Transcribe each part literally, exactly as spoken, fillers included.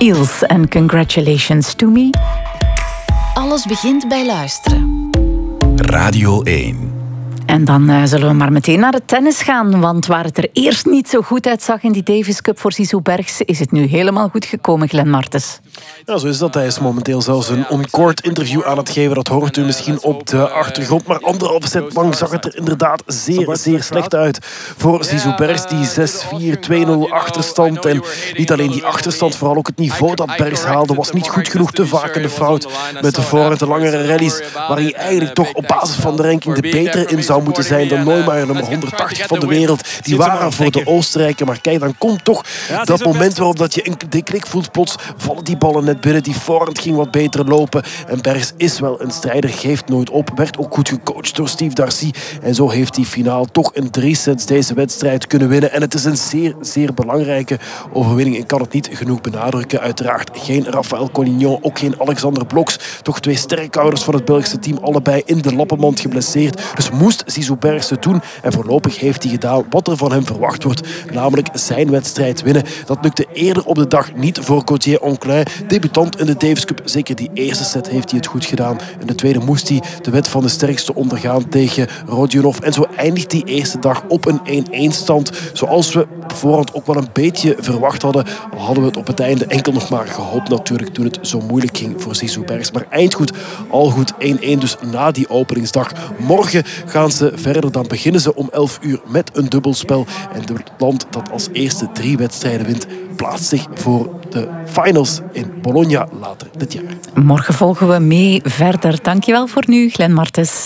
Eels en Congratulations to Me. Alles begint bij luisteren. Radio één. En dan uh, zullen we maar meteen naar het tennis gaan. Want waar het er eerst niet zo goed uitzag in die Davis Cup voor Zizou Bergs, is het nu helemaal goed gekomen, Glenn Martens. Ja, zo is dat. Hij is momenteel zelfs een on-court interview aan het geven. Dat hoort u misschien op de achtergrond. Maar anderhalve set lang zag het er inderdaad zeer, zeer slecht uit voor Zizou Bergs. Die zes vier twee nul achterstand. En niet alleen die achterstand, vooral ook het niveau dat Bergs haalde was niet goed genoeg. Te vaak in de fout met de voorhand, de langere rallies, waar hij eigenlijk toch op basis van de ranking de betere in zou moeten zijn dan Neumeier, nummer honderdtachtig van de wereld. Die waren voor de Oostenrijker. Maar kijk, dan komt toch dat moment waarop dat je een klik voelt. Plots vallen die ballen net binnen. Die voorhand ging wat beter lopen. En Bergs is wel een strijder, geeft nooit op. Werd ook goed gecoacht door Steve Darcy. En zo heeft hij finaal toch in drie sets deze wedstrijd kunnen winnen. En het is een zeer, zeer belangrijke overwinning. Ik kan het niet genoeg benadrukken. Uiteraard geen Rafael Collignon, ook geen Alexander Bloks. Toch twee sterkhouders van het Belgische team. Allebei in de lappenmand geblesseerd. Dus moest Zizou Bergs het doen. En voorlopig heeft hij gedaan wat er van hem verwacht wordt. Namelijk zijn wedstrijd winnen. Dat lukte eerder op de dag niet voor Gauthier Onclin. Debutant in de Davis Cup. Zeker die eerste set heeft hij het goed gedaan. In de tweede moest hij de wet van de sterkste ondergaan tegen Rodionov. En zo eindigt die eerste dag op een één-één stand. Zoals we op voorhand ook wel een beetje verwacht hadden. Al hadden we het op het einde enkel nog maar gehoopt natuurlijk toen het zo moeilijk ging voor Zizou Bergs. Maar eindgoed, al goed één-één dus na die openingsdag. Morgen gaan ze verder. Dan beginnen ze om elf uur met een dubbelspel. En het land dat als eerste drie wedstrijden wint, plaatst zich voor de finals in Bologna later dit jaar. Morgen volgen we mee verder. Dankjewel voor nu, Glenn Martens.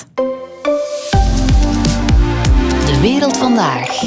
De wereld vandaag.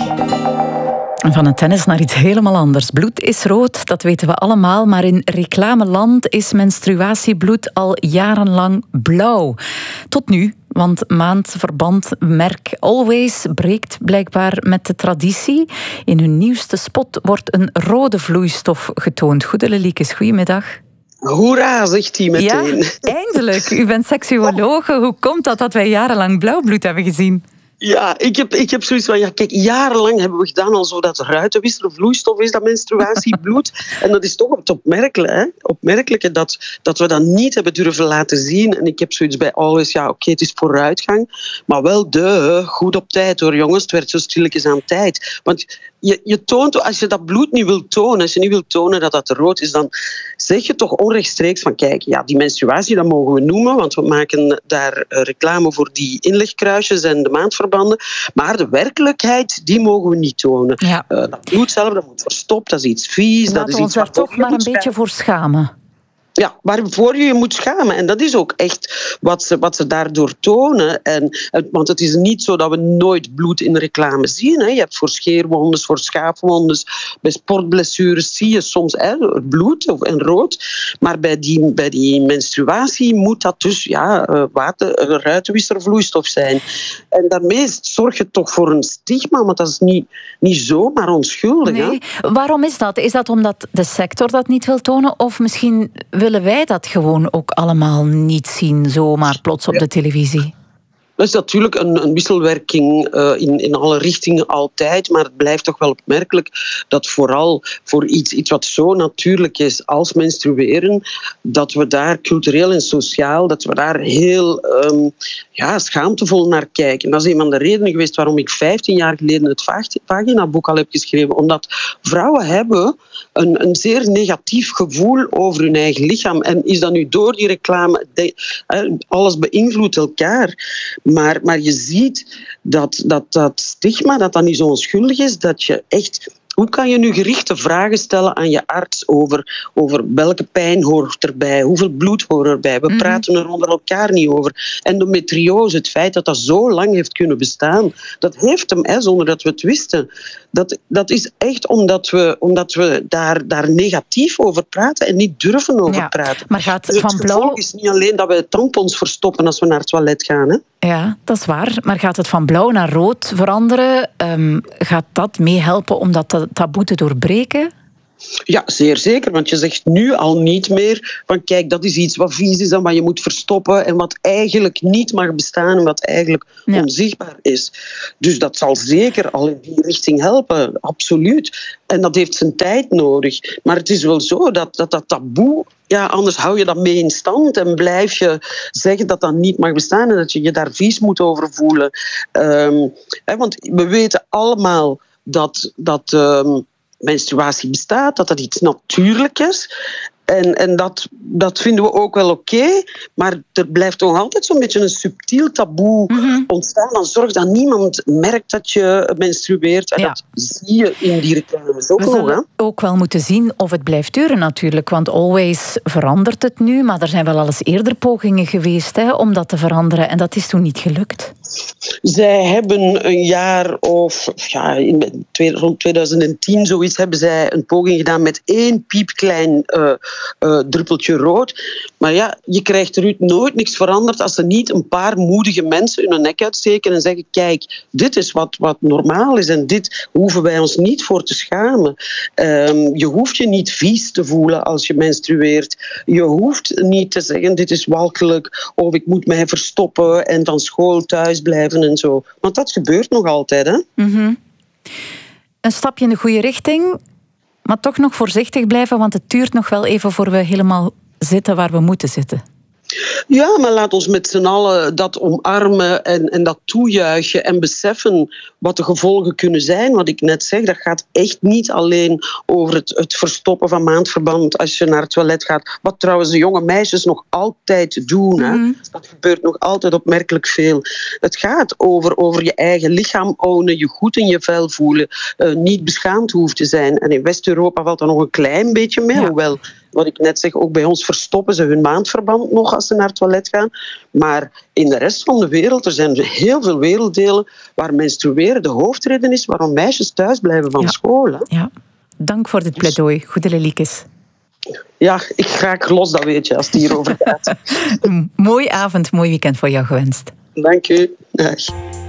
Van het tennis naar iets helemaal anders. Bloed is rood, dat weten we allemaal. Maar in reclameland is menstruatiebloed al jarenlang blauw. Tot nu, want maandverbandmerk Always breekt blijkbaar met de traditie. In hun nieuwste spot wordt een rode vloeistof getoond. Goede Leliekes, goedemiddag. Hoera, zegt hij meteen. Ja, eindelijk. U bent seksuologe. Hoe komt dat dat wij jarenlang blauw bloed hebben gezien? Ja, ik heb, ik heb zoiets van, ja, kijk, jarenlang hebben we gedaan al zo dat ruitenwisselen vloeistof is, dat menstruatiebloed. En dat is toch het opmerkelijke, hè? opmerkelijke dat, dat we dat niet hebben durven laten zien. En ik heb zoiets bij Always, ja, oké, okay, het is vooruitgang, maar wel de goed op tijd hoor, jongens. Het werd zo stilletjes aan tijd. Want je, je toont, als je dat bloed niet wilt tonen, als je niet wilt tonen dat dat rood is, dan zeg je toch onrechtstreeks van, kijk, ja, die menstruatie, dat mogen we noemen, want we maken daar reclame voor die inlegkruisjes en de maandverbanden. Maar de werkelijkheid, die mogen we niet tonen. Ja. Uh, dat bloed zelf, dat moet verstopt, dat is iets vies. Laten dat is we ons iets daar toch maar een beetje schamen. voor schamen. Ja, waarvoor je je moet schamen. En dat is ook echt wat ze, wat ze daardoor tonen. En, want het is niet zo dat we nooit bloed in de reclame zien. Hè. Je hebt voor scheerwondes, voor schaafwondes, bij sportblessures zie je soms hè, bloed en rood. Maar bij die, bij die menstruatie moet dat dus ja, water, ruitenwisservloeistof zijn. En daarmee zorg je toch voor een stigma, want dat is niet, niet zomaar onschuldig. Nee. Hè. Waarom is dat? Is dat omdat de sector dat niet wil tonen? Of misschien willen wij dat gewoon ook allemaal niet zien, zomaar plots op de televisie? Dat is natuurlijk een, een wisselwerking uh, in, in alle richtingen altijd, maar het blijft toch wel opmerkelijk dat vooral voor iets, iets wat zo natuurlijk is als menstrueren, dat we daar cultureel en sociaal, dat we daar heel um, ja, schaamtevol naar kijken. Dat is een van de redenen geweest waarom ik vijftien jaar geleden het vaginaboek al heb geschreven, omdat vrouwen hebben een, een zeer negatief gevoel over hun eigen lichaam. En is dat nu door die reclame, de, uh, alles beïnvloedt elkaar. Maar, maar je ziet dat, dat dat stigma, dat dat niet zo onschuldig is, dat je echt... Hoe kan je nu gerichte vragen stellen aan je arts over, over welke pijn hoort erbij, hoeveel bloed hoort erbij? We mm-hmm. praten er onder elkaar niet over. Endometriose, het feit dat dat zo lang heeft kunnen bestaan, dat heeft hem, hè, zonder dat we het wisten. Dat, dat is echt omdat we, omdat we daar, daar negatief over praten en niet durven over ja, praten. Maar gaat dus van het blauw... gevolg is niet alleen dat we tampons verstoppen als we naar het toilet gaan. Hè? Ja, dat is waar. Maar gaat het van blauw naar rood veranderen? Um, gaat dat meehelpen om dat taboe te doorbreken? Ja, zeer zeker. Want je zegt nu al niet meer van kijk, dat is iets wat vies is en wat je moet verstoppen en wat eigenlijk niet mag bestaan en wat eigenlijk ja. onzichtbaar is. Dus dat zal zeker al in die richting helpen, absoluut. En dat heeft zijn tijd nodig. Maar het is wel zo dat dat, dat taboe, ja, anders hou je dat mee in stand en blijf je zeggen dat dat niet mag bestaan en dat je je daar vies moet over voelen. Um, hè, want we weten allemaal dat... dat um, menstruatie bestaat, dat dat iets natuurlijk is. En, en dat, dat vinden we ook wel oké, okay, maar er blijft toch altijd zo'n beetje een subtiel taboe mm-hmm. ontstaan. Dan zorg dat niemand merkt dat je menstrueert. En ja. dat zie je in die reclames ook we nog. zullen Hè? ook wel moeten zien of het blijft duren natuurlijk, want Always verandert het nu, maar er zijn wel al eens eerder pogingen geweest hè, om dat te veranderen en dat is toen niet gelukt. Zij hebben een jaar of ja, in, rond twintig tien zoiets hebben zij een poging gedaan met één piepklein uh, uh, druppeltje rood. Maar ja, je krijgt eruit nooit niks veranderd als er niet een paar moedige mensen hun nek uitsteken en zeggen kijk, dit is wat, wat normaal is en dit hoeven wij ons niet voor te schamen. Um, je hoeft je niet vies te voelen als je menstrueert. Je hoeft niet te zeggen dit is walgelijk of ik moet mij verstoppen en van school thuis blijven en zo. Want dat gebeurt nog altijd, hè? Mm-hmm. Een stapje in de goede richting, maar toch nog voorzichtig blijven, want het duurt nog wel even voor we helemaal zitten waar we moeten zitten. Ja, maar laat ons met z'n allen dat omarmen en, en dat toejuichen en beseffen wat de gevolgen kunnen zijn. Wat ik net zeg, dat gaat echt niet alleen over het, het verstoppen van maandverband als je naar het toilet gaat. Wat trouwens de jonge meisjes nog altijd doen. Hè. Mm. Dat gebeurt nog altijd opmerkelijk veel. Het gaat over, over je eigen lichaam ownen, je goed in je vel voelen, uh, niet beschaamd hoeft te zijn. En in West-Europa valt dat nog een klein beetje mee, ja. hoewel... Wat ik net zeg, ook bij ons verstoppen ze hun maandverband nog als ze naar het toilet gaan. Maar in de rest van de wereld, er zijn heel veel werelddelen waar menstrueren de hoofdreden is waarom meisjes thuis blijven van ja. school. Hè? Ja. Dank voor dit pleidooi. Goede Lilikes. Ja, ik raak los, dat weet je, als het hierover gaat. Mooie avond, mooi weekend voor jou gewenst. Dank u. Dag.